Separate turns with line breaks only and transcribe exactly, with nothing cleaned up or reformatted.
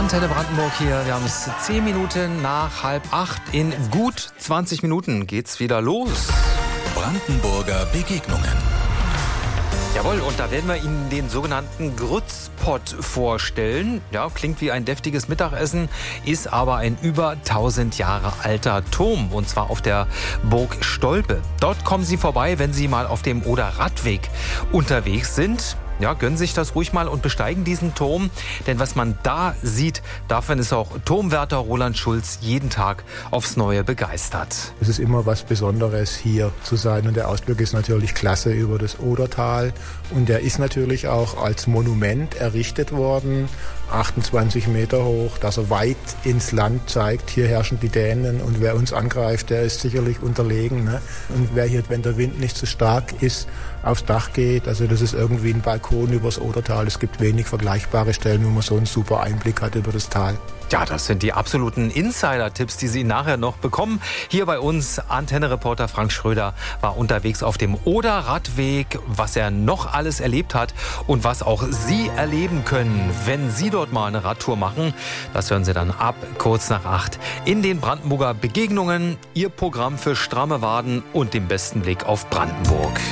Antenne Brandenburg hier. Wir haben es zehn Minuten nach halb acht. In gut zwanzig Minuten geht's wieder los.
Brandenburger Begegnungen.
Jawohl, und da werden wir Ihnen den sogenannten Grützpott vorstellen. Ja, klingt wie ein deftiges Mittagessen, ist aber ein über tausend Jahre alter Turm, und zwar auf der Burg Stolpe. Dort kommen Sie vorbei, wenn Sie mal auf dem Oder-Radweg unterwegs sind. Ja, gönnen sich das ruhig mal und besteigen diesen Turm, denn was man da sieht, davon ist auch Turmwärter Roland Schulz jeden Tag aufs Neue begeistert.
Es ist immer was Besonderes, hier zu sein, und der Ausblick ist natürlich klasse über das Odertal, und der ist natürlich auch als Monument errichtet worden, achtundzwanzig Meter hoch, dass er weit ins Land zeigt. Hier herrschen die Dänen, und wer uns angreift, der ist sicherlich unterlegen, ne? Und wer hier, wenn der Wind nicht so stark ist, aufs Dach geht, also das ist irgendwie ein Balkon übers Odertal. Es gibt wenig vergleichbare Stellen, wo man so einen super Einblick hat über das Tal.
Ja, das sind die absoluten Insider-Tipps, die Sie nachher noch bekommen. Hier bei uns Antenne-Reporter Frank Schröder war unterwegs auf dem Oder-Radweg, was er noch alles erlebt hat und was auch Sie erleben können, wenn Sie dort mal eine Radtour machen. Das hören Sie dann ab kurz nach acht in den Brandenburger Begegnungen. Ihr Programm für stramme Waden und den besten Blick auf Brandenburg.